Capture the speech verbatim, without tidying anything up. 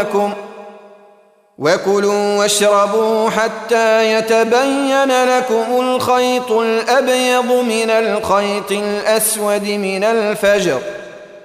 لكم وكلوا واشربوا حتى يتبين لكم الخيط الأبيض من الخيط الأسود من الفجر